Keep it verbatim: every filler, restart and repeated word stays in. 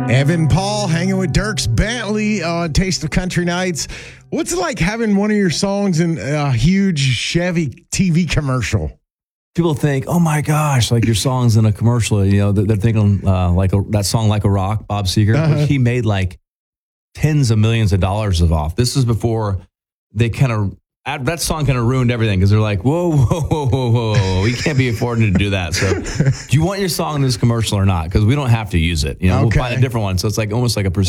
Evan Paul hanging with Dierks Bentley on Taste of Country Nights. What's it like having one of your songs in a huge Chevy T V commercial? People think, oh my gosh, like your song's in a commercial. You know, they're thinking uh, like a, that song, Like a Rock, Bob Seger, Uh-huh. which he made like tens of millions of dollars of off. This is before they kind of, that song kind of ruined everything because they're like, whoa, whoa, whoa, whoa, whoa, we can't be affording to do that. So do you want your song in this commercial or not? Because we don't have to use it. You know, Okay. we'll find a different one. So it's like almost like a